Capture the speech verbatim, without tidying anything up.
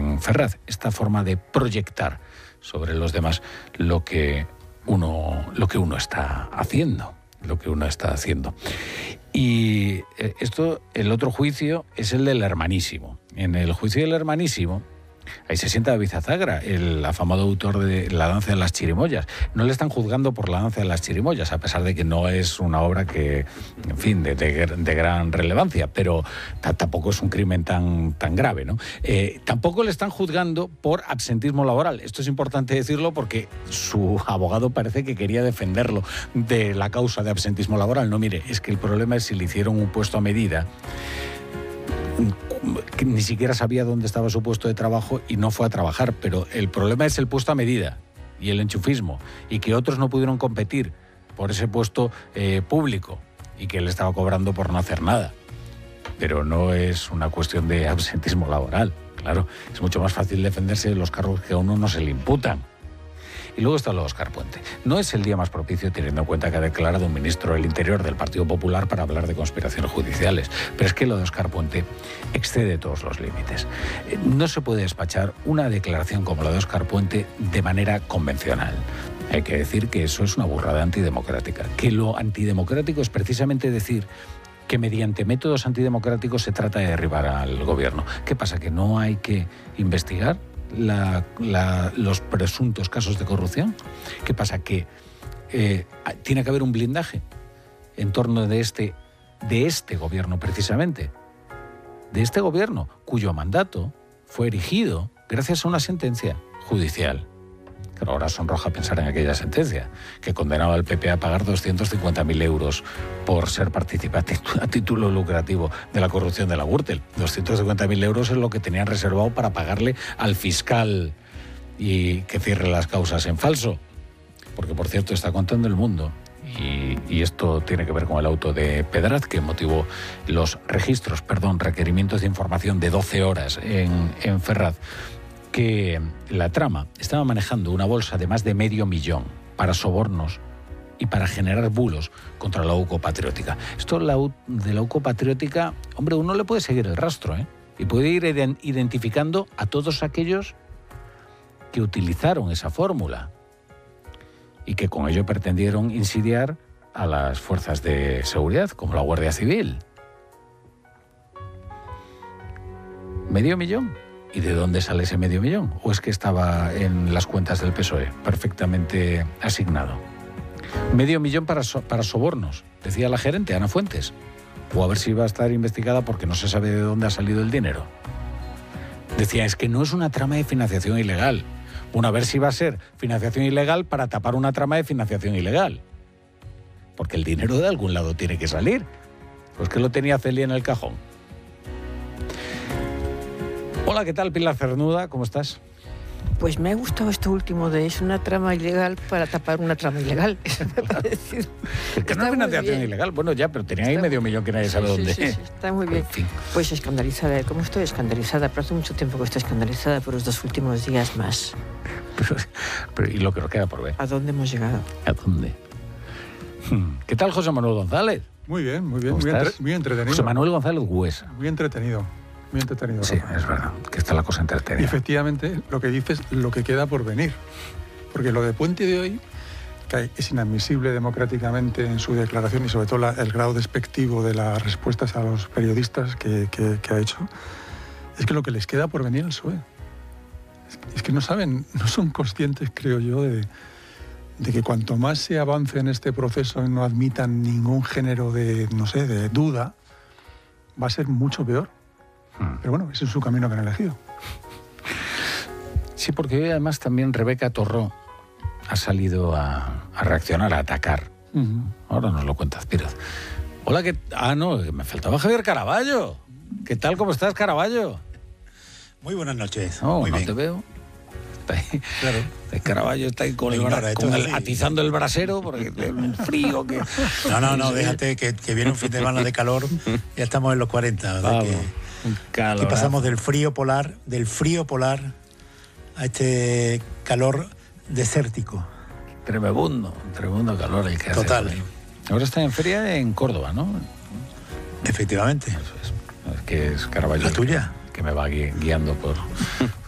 en Ferraz, esta forma de proyectar sobre los demás lo que uno, lo que uno está haciendo, lo que uno está haciendo. Y esto, el otro juicio es el del Hermanísimo. En el juicio del Hermanísimo, ahí se sienta David Azagra, el afamado autor de La danza de las chirimoyas. No le están juzgando por La danza de las chirimoyas, a pesar de que no es una obra que, en fin, de, de, de gran relevancia, pero tampoco es un crimen tan, tan grave, ¿no? Eh, tampoco le están juzgando por absentismo laboral. Esto es importante decirlo porque su abogado parece que quería defenderlo de la causa de absentismo laboral. No, mire, es que el problema es si le hicieron un puesto a medida, que ni siquiera sabía dónde estaba su puesto de trabajo y no fue a trabajar, pero el problema es el puesto a medida y el enchufismo, y que otros no pudieron competir por ese puesto eh, público y que él estaba cobrando por no hacer nada. Pero no es una cuestión de absentismo laboral, claro, es mucho más fácil defenderse de los cargos que a uno no se le imputan. Y luego está lo de Óscar Puente. No es el día más propicio teniendo en cuenta que ha declarado un ministro del Interior del Partido Popular para hablar de conspiraciones judiciales. Pero es que lo de Óscar Puente excede todos los límites. No se puede despachar una declaración como la de Óscar Puente de manera convencional. Hay que decir que eso es una burrada antidemocrática. Que lo antidemocrático es precisamente decir que mediante métodos antidemocráticos se trata de derribar al gobierno. ¿Qué pasa? ¿Que no hay que investigar La, la, los presuntos casos de corrupción? ¿Qué pasa? Que eh, tiene que haber un blindaje en torno de este, de este gobierno precisamente, de este gobierno cuyo mandato fue erigido gracias a una sentencia judicial. Pero ahora sonroja pensar en aquella sentencia que condenaba al P P a pagar doscientos cincuenta mil euros por ser participante a título lucrativo de la corrupción de la Gürtel. doscientos cincuenta mil euros es lo que tenían reservado para pagarle al fiscal y que cierre las causas en falso. Porque, por cierto, está contando El Mundo, y, y esto tiene que ver con el auto de Pedraz, que motivó los registros, perdón, requerimientos de información de doce horas en, en Ferraz, que la trama estaba manejando una bolsa de más de medio millón para sobornos y para generar bulos contra la U C O Patriótica. Esto la U, de la U C O Patriótica, hombre, uno le puede seguir el rastro, ¿eh? Y puede ir identificando a todos aquellos que utilizaron esa fórmula y que con ello pretendieron insidiar a las fuerzas de seguridad, como la Guardia Civil. ¿Medio millón? ¿Y de dónde sale ese medio millón? ¿O es que estaba en las cuentas del P S O E perfectamente asignado? Medio millón para, so, para sobornos, decía la gerente, Ana Fuentes. O a ver si va a estar investigada porque no se sabe de dónde ha salido el dinero. Decía, es que no es una trama de financiación ilegal. Bueno, a ver si va a ser financiación ilegal para tapar una trama de financiación ilegal. Porque el dinero de algún lado tiene que salir. Pues que lo tenía Celia en el cajón. Hola, ¿qué tal, Pilar Cernuda? ¿Cómo estás? Pues me ha gustado esto último de es una trama ilegal para tapar una trama ilegal. Eso me ha parecido. Es que no es financiación ilegal. Bueno, ya, pero tenía ahí está medio millón que nadie sabe sí, dónde. Sí, sí, sí, está muy bien. En fin. Pues escandalizada. ¿Cómo estoy escandalizada? Pero hace mucho tiempo que estoy escandalizada por los dos últimos días más. Pero, pero y lo que nos queda por ver. ¿A dónde hemos llegado? ¿A dónde? ¿Qué tal, José Manuel González? Muy bien, muy bien. Muy, entre, muy entretenido. José Manuel González Huesa. Muy entretenido. Muy entretenido. Sí, es verdad, que está la cosa entretenida. Y efectivamente, lo que dices, lo que queda por venir. Porque lo de Puente de hoy, que es inadmisible democráticamente en su declaración y sobre todo la, el grado despectivo de las respuestas a los periodistas que, que, que ha hecho, es que lo que les queda por venir al P S O E. Es, es que no saben, no son conscientes, creo yo, de, de que cuanto más se avance en este proceso y no admitan ningún género de, no sé, de duda, va a ser mucho peor. Pero bueno, ese es su camino que han elegido. Sí, porque hoy además también Rebeca Torró ha salido a, a reaccionar, a atacar. Uh-huh. Ahora nos lo cuenta Azpiroz. Hola, ¿qué? Ah, no, me faltaba Javier Caraballo. ¿Qué tal? ¿Cómo estás, Caraballo? Muy buenas noches. No, Muy no bien. te veo. Está ahí. Claro. El Caraballo está ahí con el, bra- con el atizando el brasero porque el frío que... No, no, no, déjate que, que viene un fin de semana de calor. Ya estamos en los cuarenta. O sea Vamos, que, un calor. que pasamos del frío polar, del frío polar a este calor desértico. Tremebundo, tremebundo calor el que hace. Total. Ahí. Ahora está en feria en Córdoba, ¿no? Efectivamente. Eso es. Es que es Caraballo. La tuya. Que me va gui- guiando por,